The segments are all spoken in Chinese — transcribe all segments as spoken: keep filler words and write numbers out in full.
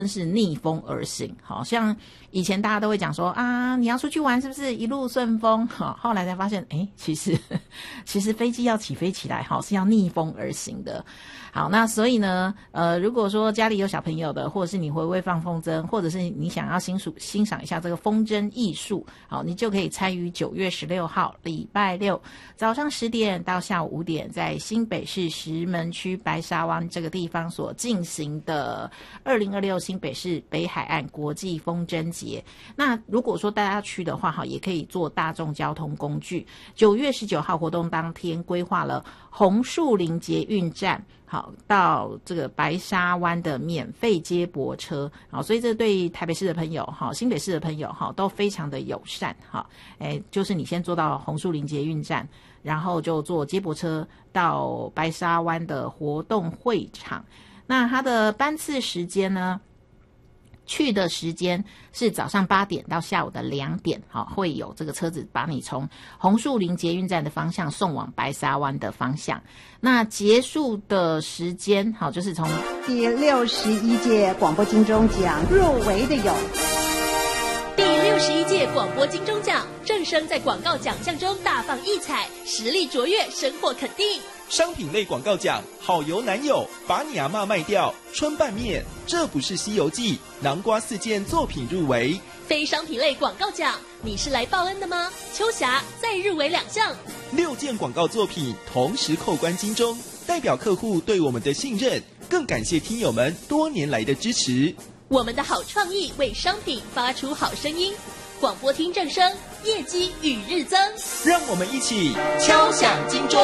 是逆风而行，好像以前大家都会讲说啊，你要出去玩是不是一路顺风？好，后来才发现，哎，其实其实飞机要起飞起来，好是要逆风而行的。好，那所以呢，呃，如果说家里有小朋友的，或者是你回味放风筝，或者是你想要欣赏欣赏一下这个风筝艺术，好，你就可以参与九月十六号礼拜六早上十点到下午五点，在新北市石门区白沙湾这个地方所进行的二零二六新北市北海岸国际风筝节。那如果说大家去的话，也可以坐大众交通工具。九月十九号活动当天规划了红树林捷运站，好，到这个白沙湾的免费接驳车，好，所以这对台北市的朋友，好，新北市的朋友，好，都非常的友善，好，哎，就是你先坐到红树林捷运站，然后就坐接驳车到白沙湾的活动会场。那它的班次时间呢？去的时间是早上八点到下午的两点，好，会有这个车子把你从红树林捷运站的方向送往白沙湾的方向。那结束的时间，好，就是从第六十一届广播金钟奖入围的有。 第六十一届广播金钟奖，正声在广告奖项中大放异彩，实力卓越，深获肯定。 商品类广告奖，好油男友，把你阿嬷卖掉，春拌面，这不是西游记，南瓜四件作品入围。 非商品类广告奖，你是来报恩的吗？秋霞再入围两项， 六件广告作品同时扣关金钟，代表客户对我们的信任，更感谢听友们多年来的支持。 我们的好创意为商品发出好声音，广播听正声，业绩与日增。 让我们一起敲响金钟。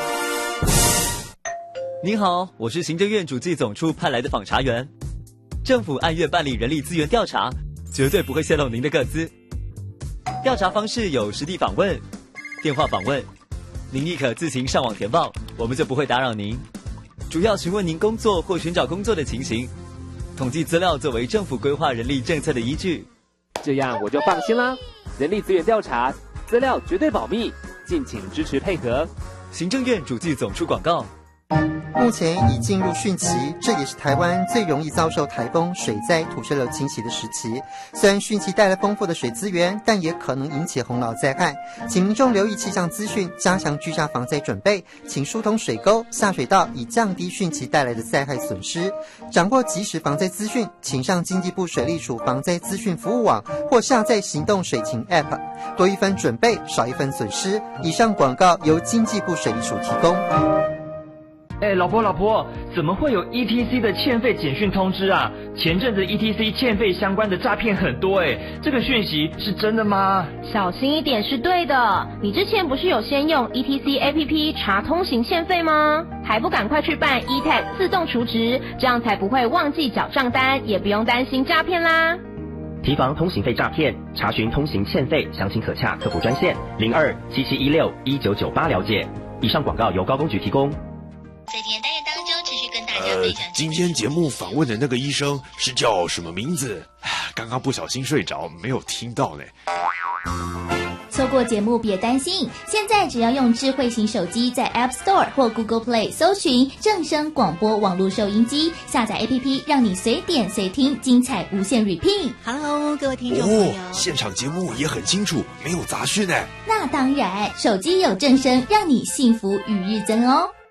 您好，我是行政院主计总处派来的访查员。政府按月办理人力资源调查，绝对不会泄露您的个资。调查方式有实地访问、电话访问，您亦可自行上网填报，我们就不会打扰您。主要询问您工作或寻找工作的情形，统计资料作为政府规划人力政策的依据。 这样我就放心啦，人力资源调查资料绝对保密，敬请支持配合。 行政院主计总处广告。 目前已进入汛期，这也是台湾最容易遭受台风、水灾、土石流侵袭的时期。虽然汛期带来丰富的水资源，但也可能引起洪涝灾害，请民众留意气象资讯，加强居家防灾准备，请疏通水沟、下水道，以降低汛期带来的灾害损失。掌握即时防灾资讯，请上经济部水利署防灾资讯服务网或下载行动水情 App， 多一分准备，少一分损失。以上广告由经济部水利署提供。 哎，老婆老婆，怎么会有 E T C 的欠费简讯通知啊？前阵子 E T C 欠费相关的诈骗很多哎，这个讯息是真的吗？ 小心一点是对的。你之前不是有先用 E T C A P P 查通行欠费吗？还不赶快去办 E T A G 自动储值，这样才不会忘记缴账单，也不用担心诈骗啦。 提防通行费诈骗，查询通行欠费，详情可洽客服专线零二七七一六一九九八了解。以上广告由高公局提供。 在今天单元当中，持续跟大家分享、 呃。今天节目访问的那个医生是叫什么名字？刚刚不小心睡着，没有听到呢。 错过节目别担心，现在只要用智慧型手机在 App Store 或 Google Play 搜寻正声广播网络收音机，下载 A P P， 让你随点随听，精彩无限 repeat。 Hello， 各位听众朋友， 哦，现场节目也很清楚，没有杂讯呢。 那当然，手机有正声，让你幸福与日增哦。